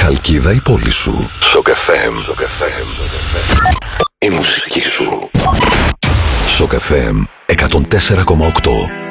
Χαλκίδα η πόλη σου. Σοκ FM. Η μουσική σου. Σοκ FM 104,8.